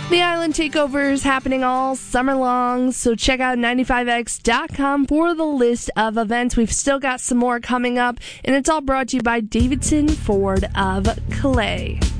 The Island Takeover is happening all summer long, so check out 95x.com for the list of events. We've still got some more coming up, and it's all brought to you by Davidson Ford of Clay.